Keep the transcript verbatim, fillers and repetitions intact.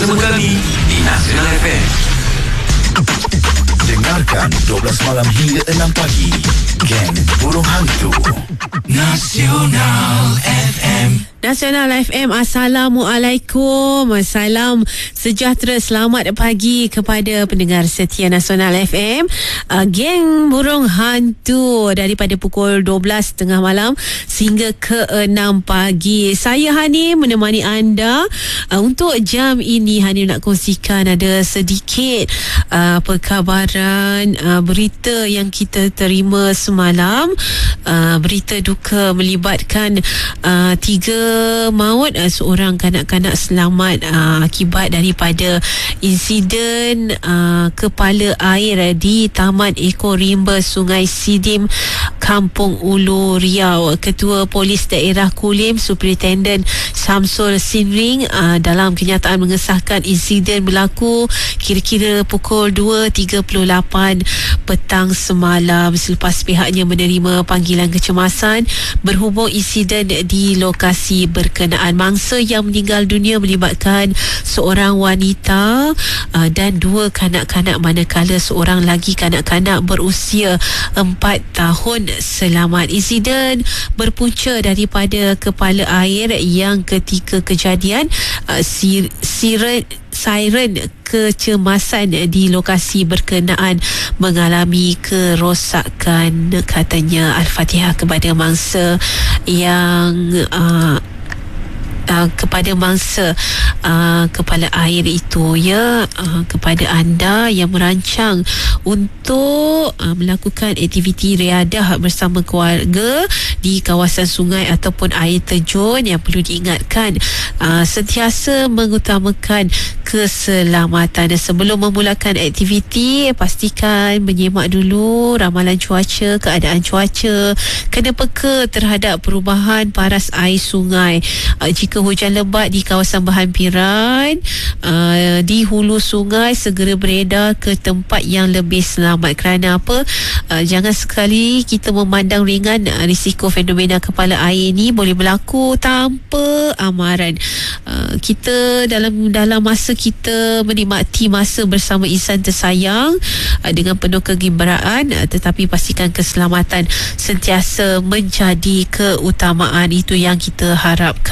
bersama kami di Nasional F M. Dengarkan dua belas malam hingga enam pagi. Geng Burung Hantu Nasional F M. Nasional F M, Assalamualaikum. Salam sejahtera, selamat pagi kepada pendengar setia Nasional F M. uh, Geng Burung Hantu daripada pukul dua belas tengah malam sehingga ke enam pagi. Saya Hani menemani anda. uh, Untuk jam ini Hani nak kongsikan ada sedikit uh, perkabaran uh, berita yang kita terima semalam. uh, Berita duka melibatkan uh, tiga maut uh, seorang kanak-kanak selamat uh, akibat daripada insiden uh, kepala air di Taman Eko Rimba Sungai Sidim, Kampung Ulu, Riau. Ketua Polis Daerah Kulim, Superintendent Syamsul Sinring, uh, dalam kenyataan mengesahkan insiden berlaku kira-kira pukul dua tiga puluh lapan petang semalam selepas pihaknya menerima panggilan kecemasan berhubung insiden di lokasi berkenaan. Mangsa yang meninggal dunia melibatkan seorang wanita uh, dan dua kanak-kanak, manakala seorang lagi kanak-kanak berusia empat tahun selamat. Insiden berpunca daripada kepala air yang ketika kejadian uh, sir- siren siren kecemasan di lokasi berkenaan mengalami kerosakan, katanya. Al-Fatihah kepada mangsa yang uh, Uh, kepada mangsa uh, kepala air itu, ya, uh, kepada anda yang merancang untuk uh, melakukan aktiviti riadah bersama keluarga di kawasan sungai ataupun air terjun, yang perlu diingatkan uh, sentiasa mengutamakan keselamatan. Sebelum memulakan aktiviti, pastikan menyemak dulu ramalan cuaca, keadaan cuaca, kena peka terhadap perubahan paras air sungai. uh, jika hujan lebat di kawasan berhampiran uh, di hulu sungai, segera beredar ke tempat yang lebih selamat. Kerana apa? Uh, jangan sekali kita memandang ringan uh, risiko fenomena kepala air ini boleh berlaku tanpa amaran. Uh, kita dalam dalam masa kita menikmati masa bersama insan tersayang uh, dengan penuh kegembiraan, uh, tetapi pastikan keselamatan sentiasa menjadi keutamaan. Itu yang kita harapkan.